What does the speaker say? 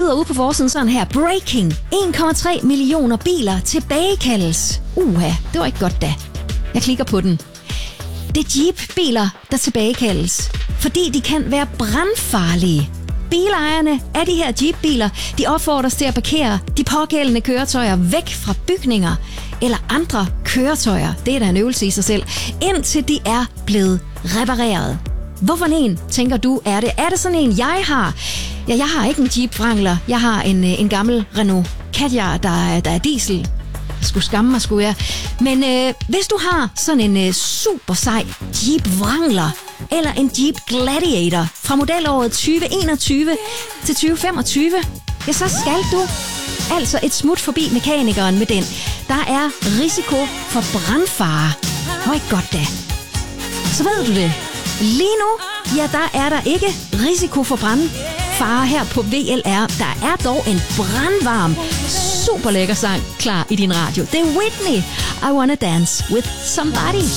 lyder ude på forsiden sådan her. Breaking. 1,3 millioner biler tilbagekaldes. Det var ikke godt da. Jeg klikker på den. Det er Jeep-biler, der tilbagekaldes, fordi de kan være brandfarlige. Bilejerne af de her Jeep-biler, de opfordres til at parkere de pågældende køretøjer væk fra bygninger eller andre køretøjer. Det er da en øvelse i sig selv, indtil de er blevet repareret. Hvorfor en, tænker du, er det? Er det sådan en, jeg har? Ja, jeg har ikke en Jeep Wrangler. Jeg har en gammel Renault Kadjar, der er diesel. Jeg skulle skamme mig, skulle jeg. Men hvis du har sådan en super sej Jeep Wrangler eller en Jeep Gladiator fra modelåret 2021 til 2025, ja, så skal du altså et smut forbi mekanikeren med den. Der er risiko for brandfare. Hvor ikke godt da. Så ved du det. Lige nu, ja, der er der ikke risiko for brandfare her på VLR. Der er dog en brandvarm, super lækker sang klar i din radio. Det er Whitney, I Wanna Dance With Somebody.